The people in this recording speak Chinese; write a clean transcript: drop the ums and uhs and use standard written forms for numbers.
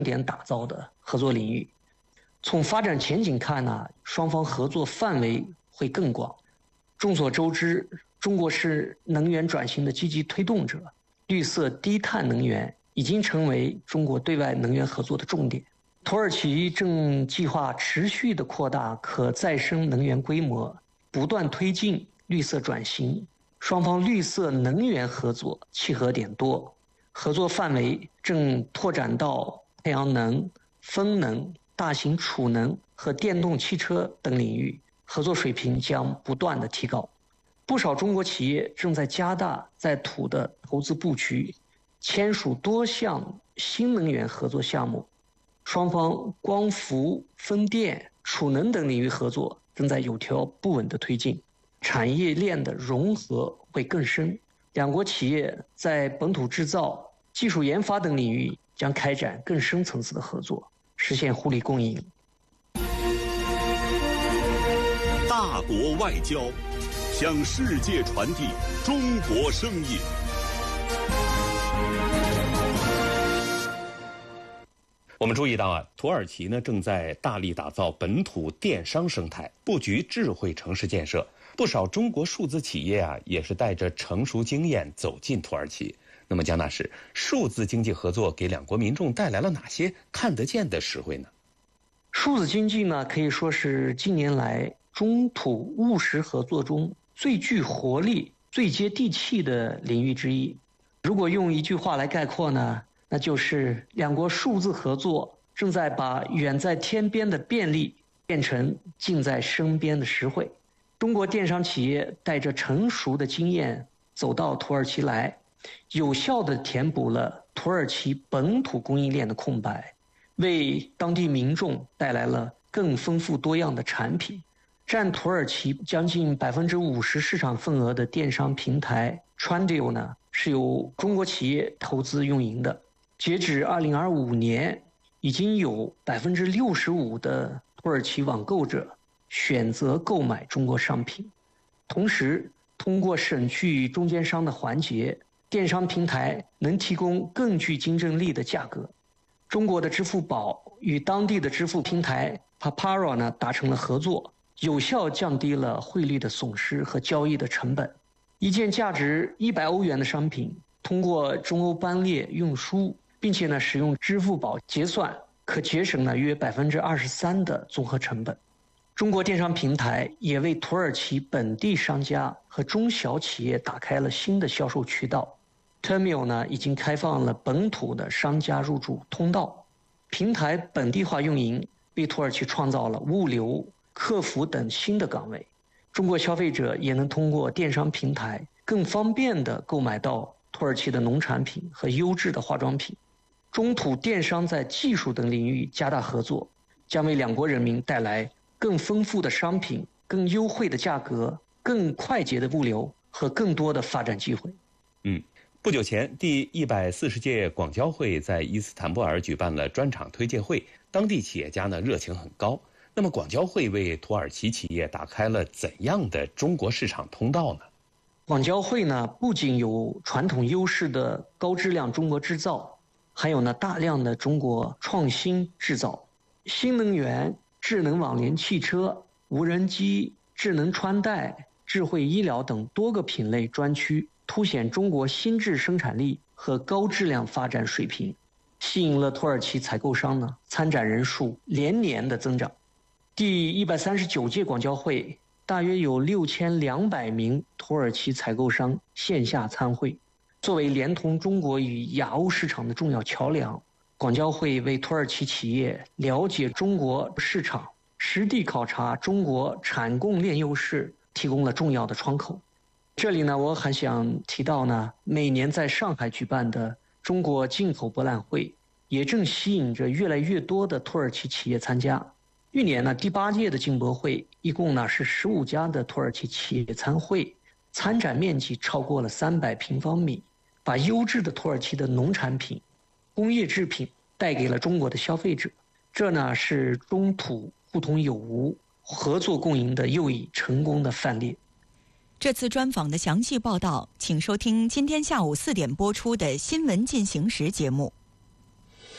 点打造的合作领域。从发展前景看呢，双方合作范围会更广。众所周知，中国是能源转型的积极推动者，绿色低碳能源已经成为中国对外能源合作的重点。土耳其正计划持续地扩大可再生能源规模，不断推进绿色转型。双方绿色能源合作契合点多，合作范围正拓展到太阳能、风能、大型储能和电动汽车等领域，合作水平将不断的提高。不少中国企业正在加大在土的投资布局，签署多项新能源合作项目。双方光伏、风电、储能等领域合作正在有条不紊地推进，产业链的融合会更深。两国企业在本土制造、技术研发等领域将开展更深层次的合作，实现互利共赢。 大国外交，向世界传递中国声音。 我们注意到土耳其呢正在大力打造本土电商生态，布局智慧城市建设。不少中国数字企业也是带着成熟经验走进土耳其。那么江大师，数字经济合作给两国民众带来了哪些看得见的实惠呢？ 数字经济呢，可以说是近年来中土务实合作中最具活力、最接地气的领域之一。如果用一句话来概括呢，那就是两国数字合作正在把远在天边的便利变成近在身边的实惠。中国电商企业带着成熟的经验走到土耳其来，有效地填补了土耳其本土供应链的空白，为当地民众带来了更丰富多样的产品。占土耳其将近50%市场份额的电商平台 Trendyol 呢，是由中国企业投资运营的。截止2025年，已经有65%的土耳其网购者选择购买中国商品。同时，通过省去中间商的环节，电商平台能提供更具竞争力的价格。中国的支付宝与当地的支付平台 Papara 呢达成了合作，有效降低了汇率的损失和交易的成本。一件价值100欧元的商品，通过中欧班列运输，并且呢使用支付宝结算，可节省了约23%的综合成本。中国电商平台也为土耳其本地商家和中小企业打开了新的销售渠道。Termio 呢已经开放了本土的商家入驻通道，平台本地化运营为土耳其创造了物流、客服等新的岗位。中国消费者也能通过电商平台更方便地购买到土耳其的农产品和优质的化妆品。中土电商在技术等领域加大合作，将为两国人民带来更丰富的商品、更优惠的价格、更快捷的物流和更多的发展机会。 不久前，第140届广交会在伊斯坦布尔举办了专场推介会，当地企业家呢热情很高。那么广交会为土耳其企业打开了怎样的中国市场通道呢？ 广交会呢不仅有传统优势的高质量中国制造，还有呢大量的中国创新制造，新能源、智能网联汽车、无人机、智能穿戴、智慧医疗等多个品类专区，凸显中国新质生产力和高质量发展水平，吸引了土耳其采购商呢参展人数连年的增长。第139届广交会大约有6200名土耳其采购商线下参会。作为连通中国与亚欧市场的重要桥梁，广交会为土耳其企业了解中国市场、实地考察中国产供链优势提供了重要的窗口。这里呢，我很想提到呢，每年在上海举办的中国进口博览会，也正吸引着越来越多的土耳其企业参加。去年呢，第8届的进博会一共呢是15家的土耳其企业参会，参展面积超过了300平方米，把优质的土耳其的农产品、工业制品带给了中国的消费者。这呢是中土互通有无、合作共赢的又一成功的范例。 这次专访的详细报道，请收听今天下午4点播出的《新闻进行时》节目。